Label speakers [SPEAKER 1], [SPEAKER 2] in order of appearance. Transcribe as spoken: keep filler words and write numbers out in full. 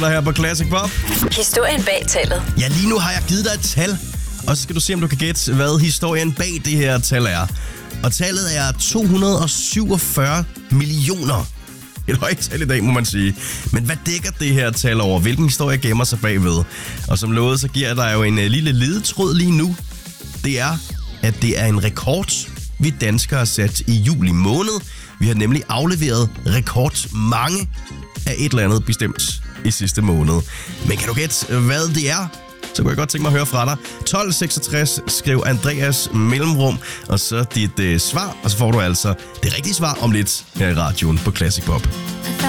[SPEAKER 1] her på Classic Pop.
[SPEAKER 2] Historien bag tallet.
[SPEAKER 1] Ja, lige nu har jeg givet dig et tal, og så skal du se, om du kan gætte, hvad historien bag det her tal er. Og tallet er to hundrede syvogfyrre millioner. Et højt tal i dag, må man sige. Men hvad dækker det her tal over? Hvilken historie gemmer sig bagved? Og som lovet, så giver der jo en uh, lille ledetråd lige nu. Det er, at det er en rekord, vi danskere har sat i juli måned. Vi har nemlig afleveret rekord mange af et eller andet bestemt i sidste måned. Men kan du gætte, hvad det er? Så kunne jeg godt tænke mig at høre fra dig. tolv seksogtres, skriv Andreas mellemrum, og så dit øh, svar. Og så får du altså det rigtige svar om lidt her i radioen på Classic Pop.